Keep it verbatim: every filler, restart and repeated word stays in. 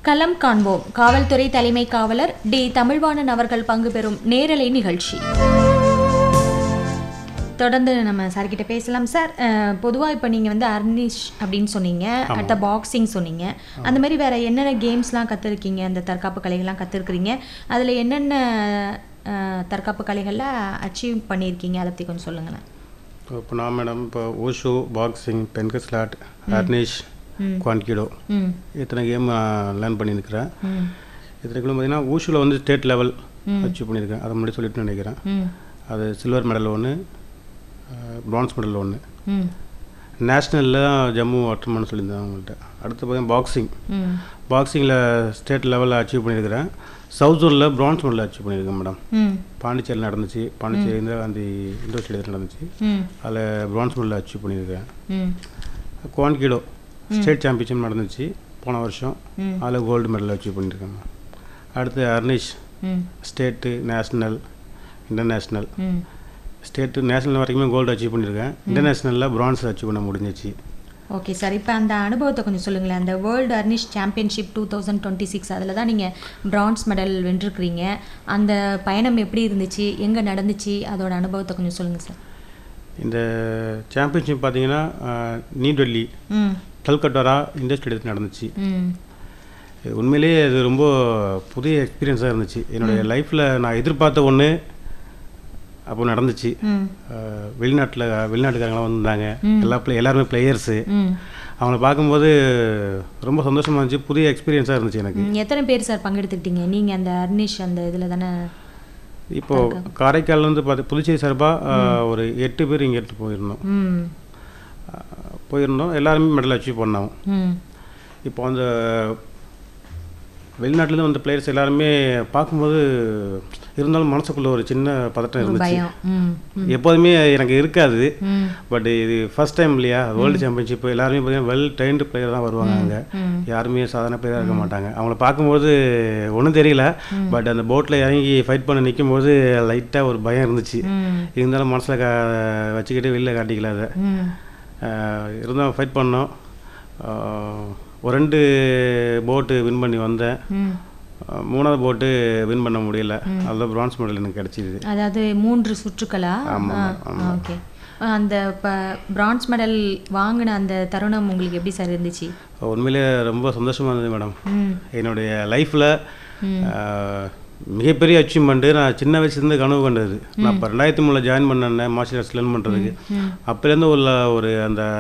களம் காண்போம். காவல்துறை தலைமை காவலர் டி தமிழ்வாணன் அவர்கள் பங்கு பெறும் நேரலை நிகழ்ச்சி. தொடர்ந்து நம்ம சார்கிட்ட பேசலாம். சார், பொதுவாக இப்போ நீங்கள் வந்து அர்னிஷ் அப்படின்னு சொன்னீங்க, அடுத்த பாக்ஸிங் சொன்னீங்க, அந்த மாதிரி வேறு என்னென்ன கேம்ஸ்லாம் கற்றுருக்கீங்க, அந்த தற்காப்பு கலைகள்லாம் கற்றுருக்குறீங்க, அதில் என்னென்ன தற்காப்பு கலைகளில் அச்சீவ் பண்ணியிருக்கீங்க, அதை பற்றி கொஞ்சம் சொல்லுங்களேன். இப்போ நான் மேடம் இப்போ ஓஷோ, பாக்ஸிங், பென்கஸ் ஸ்லாட், அர்னிஷ், குவான்கிடோ இத்தனை கேம் லேர்ன் பண்ணியிருக்கிறேன். இத்தனைக்குள்ள பார்த்தீங்கன்னா ஓஷோவில் வந்து ஸ்டேட் லெவல் அச்சீவ் பண்ணியிருக்கேன். அதை முன்னாடி சொல்லிட்டு நினைக்கிறேன். அது சில்வர் மெடல் ஒன்று, பிரான்ஸ் மெடல் ஒன்று, நேஷ்னலில் ஜம்மு அட்டர்மன்னு சொல்லியிருந்தேன் அவங்கள்ட்ட. அடுத்து பார்த்தீங்கன்னா பாக்ஸிங் பாக்ஸிங்கில் ஸ்டேட் லெவலில் அச்சீவ் பண்ணியிருக்கிறேன். சவுத் ஜோனில் பிரான்ஸ் மெடல் அச்சீவ் பண்ணியிருக்கேன் மேடம். பாண்டிச்சேரியில் நடந்துச்சு, பாண்டிச்சேரி இந்திரா காந்தி இண்டோர் ஸ்டேடியத்தில் நடந்துச்சு. அதில் பிரான்ஸ் மெடல் அச்சீவ் பண்ணியிருக்கிறேன். குவான்கிடோ ஸ்டேட் சாம்பியன்ஷிப் நடந்துச்சு போன வருஷம், அதில் கோல்டு மெடல் அச்சீவ் பண்ணியிருக்கேன். அடுத்து Arnis state, national, international. State national வரைக்குமே கோல்டு அச்சீவ் பண்ணியிருக்கேன். இன்டர்நேஷ்னலில் பிரான்ஸ் அச்சீவ் பண்ண முடிஞ்சிச்சு. ஓகே சார், இப்போ அந்த அனுபவத்தை கொஞ்சம் சொல்லுங்களேன். அந்த world Arnis championship two thousand twenty six அதில் தான் நீங்கள் பிரான்ஸ் மெடல் வென்றிருக்கிறீங்க. அந்த பயணம் எப்படி இருந்துச்சு, எங்கே நடந்துச்சு, அதோட அனுபவத்தை கொஞ்சம் சொல்லுங்கள் சார். இந்த சாம்பியன்ஷிப் பார்த்தீங்கன்னா நியூ டெல்லி, கல்கட்டா இண்டோர் ஸ்டேடியத்தில் நடந்துச்சு. உண்மையிலேயே அது ரொம்ப புதிய எக்ஸ்பீரியன்ஸாக இருந்துச்சு. என்னுடைய லைஃப்பில் நான் எதிர்பார்த்த ஒன்று அப்போ நடந்துச்சு. வெளிநாட்டில் வெளிநாட்டுக்காரங்களாம் வந்திருந்தாங்க. எல்லா பிளே எல்லாருமே பிளேயர்ஸு. அவங்கள பார்க்கும்போது ரொம்ப சந்தோஷமாக இருந்துச்சு, புதிய எக்ஸ்பீரியன்ஸாக இருந்துச்சு எனக்கு. எத்தனை பேர் சார் பங்கெடுத்துக்கிட்டீங்க நீங்கள் அந்த அர்னிஷ் அந்த இதில் தானே? இப்போது காரைக்கால்லேருந்து பார்த்து புதுச்சேரி சார்பாக ஒரு எட்டு பேர் இங்கே எடுத்து போயிருந்தோம் போயிருந்தோம் எல்லாருமே மெடல் அச்சீவ் பண்ணோம். இப்போ அந்த வெளிநாட்டிலேருந்து வந்த பிளேயர்ஸ் எல்லாருமே பார்க்கும்போது இருந்தாலும் மனசுக்குள்ளே ஒரு சின்ன பதட்டம் இருந்துச்சு. எப்போதுமே எனக்கு இருக்காது, பட் இது ஃபர்ஸ்ட் டைம் இல்லையா, வேர்ல்டு சாம்பியன்ஷிப். எல்லாருமே பார்த்தீங்கன்னா வெல் ட்ரெயின்டு பிளேயர் தான் வருவாங்க. அங்கே யாருமே சாதாரண பிளேயராக இருக்க மாட்டாங்க. அவங்கள பார்க்கும்போது ஒன்றும் தெரியல, பட் அந்த போட்டில் இறங்கி ஃபைட் பண்ண நிற்கும் போது லைட்டாக ஒரு பயம் இருந்துச்சு. இருந்தாலும் மனசில் க வச்சுக்கிட்டு வெளியில் காட்டிக்கல. அதை இருந்தாலும் ஃபைட் பண்ணோம். ஒரு ரெண்டு போட்டு வின் பண்ணி வந்தேன். மூணாவது போட்டு வின் பண்ண முடியல. அதுதான் பிரான்ஸ் மெடல் எனக்கு கிடைச்சிது. அதாவது மூன்று சுற்றுக்களா? ஓகே. அந்த இப்போ பிரான்ஸ் மெடல் வாங்கின அந்த தருணம் உங்களுக்கு எப்படி சார் இருந்துச்சு? உண்மையிலே ரொம்ப சந்தோஷமாக இருந்தது மேடம். என்னுடைய லைஃப்பில் மிகப்பெரிய அச்சீவ்மெண்ட்டு. நான் சின்ன வயசுலேருந்து கனவு கண்டது. நான் இப்போ ரெண்டாயிரத்தி மூணில் ஜாயின் பண்ணேன் மார்ஷியல் ஆர்ட்ஸ் லேர்ன் பண்ணுறதுக்கு. அப்போலேருந்து உள்ள ஒரு அந்த